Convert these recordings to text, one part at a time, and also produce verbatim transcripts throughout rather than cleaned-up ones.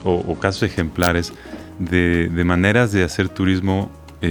o, o casos ejemplares de, de maneras de hacer turismo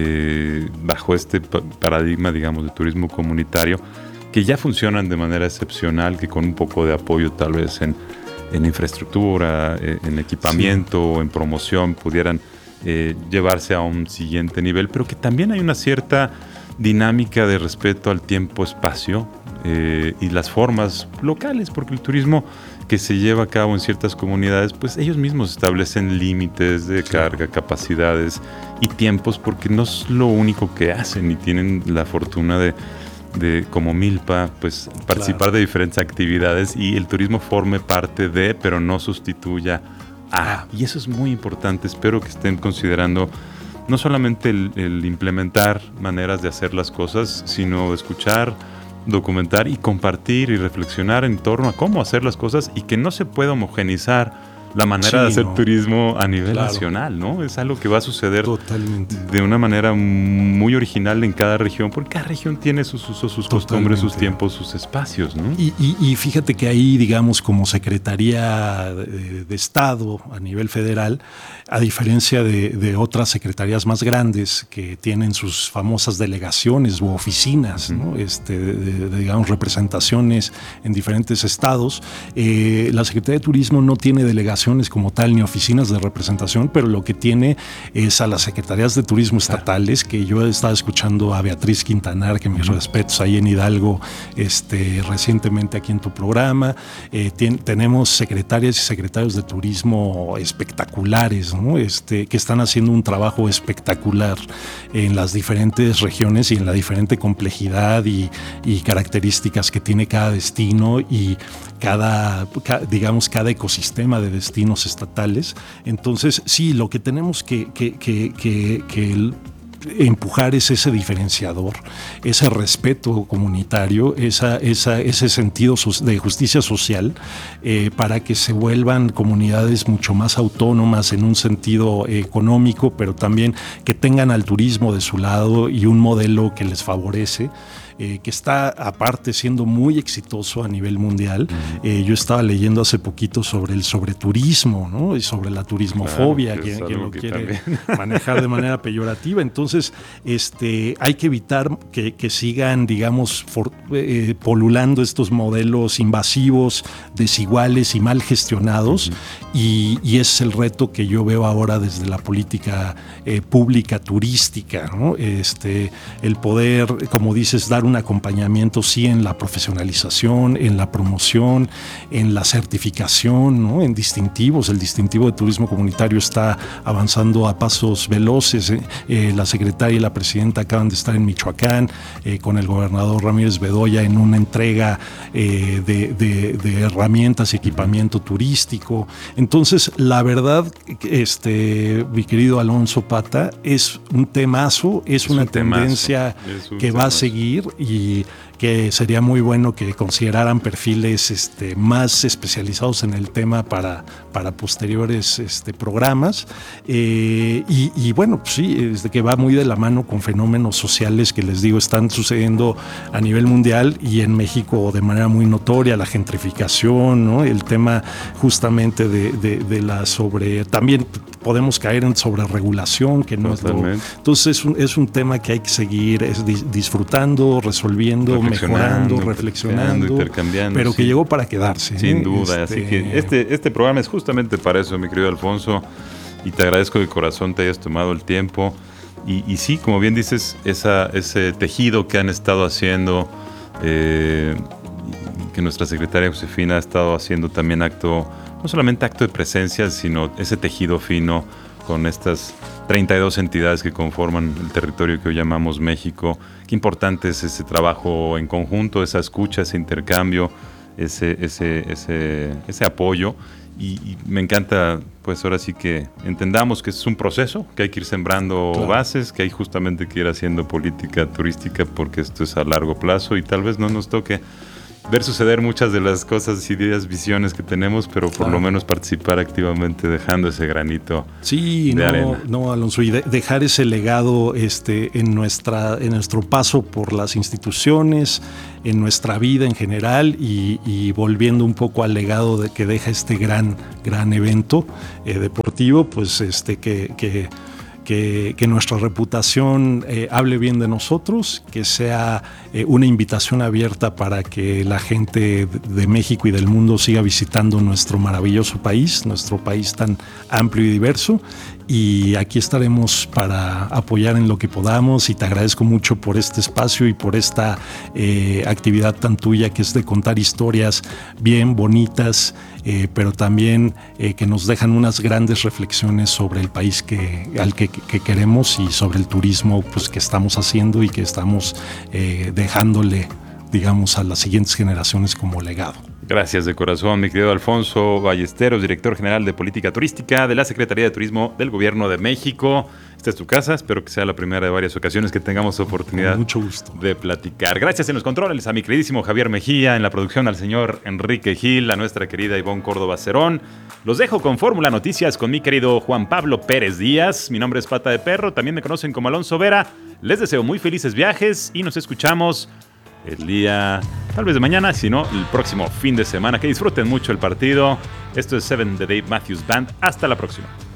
eh, bajo este paradigma, digamos, de turismo comunitario, que ya funcionan de manera excepcional, que con un poco de apoyo tal vez en, en infraestructura, en equipamiento, sí. en promoción, pudieran eh, llevarse a un siguiente nivel, pero que también hay una cierta dinámica de respeto al tiempo-espacio eh, y las formas locales, porque el turismo que se lleva a cabo en ciertas comunidades, pues ellos mismos establecen límites de carga, capacidades y tiempos, porque no es lo único que hacen y tienen la fortuna de, de como Milpa, pues participar claro. de diferentes actividades y el turismo forme parte de, pero no sustituya a. Y eso es muy importante. Espero que estén considerando no solamente el, el implementar maneras de hacer las cosas, sino escuchar, documentar y compartir y reflexionar en torno a cómo hacer las cosas y que no se puede homogeneizar la manera sí, de hacer no. turismo a nivel claro. nacional, ¿no? Es algo que va a suceder Totalmente. de una manera muy original en cada región, porque cada región tiene sus usos, sus Totalmente. costumbres, sus tiempos, sus espacios, ¿no? Y, y, y fíjate que ahí, digamos, como Secretaría de, de Estado a nivel federal, a diferencia de, de otras secretarías más grandes que tienen sus famosas delegaciones u oficinas, uh-huh. ¿no? este, de, de, digamos, representaciones en diferentes estados, eh, la Secretaría de Turismo no tiene delegaciones como tal ni oficinas de representación, pero lo que tiene es a las secretarías de turismo estatales, que yo he estado escuchando a Beatriz Quintanar, que mis uh-huh. respetos, ahí en Hidalgo, este, recientemente aquí en tu programa. Eh, ten, tenemos secretarias y secretarios de turismo espectaculares, ¿no? este, que están haciendo un trabajo espectacular en las diferentes regiones y en la diferente complejidad y, y características que tiene cada destino y cada, cada digamos, cada ecosistema de destinos estatales. Entonces, sí, lo que tenemos que, que, que, que, que el, empujar es ese diferenciador, ese respeto comunitario, esa, esa, ese sentido de justicia social eh, para que se vuelvan comunidades mucho más autónomas en un sentido eh, económico, pero también que tengan al turismo de su lado y un modelo que les favorece. Eh, que está aparte siendo muy exitoso a nivel mundial. Uh-huh. Eh, yo estaba leyendo hace poquito sobre el sobreturismo, ¿no? Y sobre la turismofobia, claro, que quien, quien lo que quiere también. manejar de manera peyorativa. Entonces, este, hay que evitar que, que sigan, digamos, for, eh, polulando estos modelos invasivos, desiguales y mal gestionados. Uh-huh. y, y es el reto que yo veo ahora desde la política eh, pública turística, ¿no? Este, el poder, como dices, dar un acompañamiento, sí, en la profesionalización, en la promoción, en la certificación, ¿no? En distintivos. El distintivo de turismo comunitario está avanzando a pasos veloces. Eh, eh, la secretaria y la presidenta acaban de estar en Michoacán eh, con el gobernador Ramírez Bedoya en una entrega eh, de, de, de herramientas y equipamiento turístico. Entonces, la verdad, este, mi querido Alonso Pata, es un temazo, es, es una un tendencia es un que temazo. va a seguir y que sería muy bueno que consideraran perfiles este, más especializados en el tema para, para posteriores este, programas. Eh, y, y bueno, pues sí, es de que va muy de la mano con fenómenos sociales que les digo están sucediendo a nivel mundial y en México de manera muy notoria, la gentrificación, ¿no? El tema justamente de, de, de la sobre... También podemos caer en sobreregulación, que no es lo... Entonces es un, es un tema que hay que seguir es disfrutando, resolviendo, mejorando, reflexionando, intercambiando, pero sí. que llegó para quedarse. Sin ¿eh? duda, este... así que este, este programa es justamente para eso, mi querido Alfonso, y te agradezco de corazón te hayas tomado el tiempo. Y, y sí, como bien dices, esa, ese tejido que han estado haciendo, eh, que nuestra secretaria Josefina ha estado haciendo también acto, no solamente acto de presencia, sino ese tejido fino con estas treinta y dos entidades que conforman el territorio que hoy llamamos México. Qué importante es ese trabajo en conjunto, esa escucha, ese intercambio, ese, ese, ese, ese apoyo. Y, y me encanta, pues ahora sí que entendamos que es un proceso, que hay que ir sembrando claro. bases, que hay justamente que ir haciendo política turística porque esto es a largo plazo y tal vez no nos toque ver suceder muchas de las cosas, ideas, visiones que tenemos, pero por claro. lo menos participar activamente dejando ese granito sí, de no, arena. No, Alonso, y de, dejar ese legado este, en, nuestra, en nuestro paso por las instituciones, en nuestra vida en general y, y volviendo un poco al legado de que deja este gran, gran evento eh, deportivo, pues este que... que Que, que nuestra reputación eh, hable bien de nosotros, que sea eh, una invitación abierta para que la gente de México y del mundo siga visitando nuestro maravilloso país, nuestro país tan amplio y diverso. Y aquí estaremos para apoyar en lo que podamos y te agradezco mucho por este espacio y por esta eh, actividad tan tuya que es de contar historias bien bonitas, eh, pero también eh, que nos dejan unas grandes reflexiones sobre el país que, al que, que queremos y sobre el turismo pues, que estamos haciendo y que estamos eh, dejándole, digamos, a las siguientes generaciones como legado. Gracias de corazón, mi querido Alfonso Ballesteros, director general de Política Turística de la Secretaría de Turismo del Gobierno de México. Esta es tu casa, espero que sea la primera de varias ocasiones que tengamos oportunidad Con mucho gusto. de platicar. Gracias en los controles a mi queridísimo Javier Mejía, en la producción al señor Enrique Gil, a nuestra querida Ivonne Córdoba Cerón. Los dejo con Fórmula Noticias con mi querido Juan Pablo Pérez Díaz. Mi nombre es Pata de Perro, también me conocen como Alonso Vera. Les deseo muy felices viajes y nos escuchamos el día, tal vez de mañana, si no, el próximo fin de semana. Que disfruten mucho el partido. Esto es Seven de Dave Matthews Band. Hasta la próxima.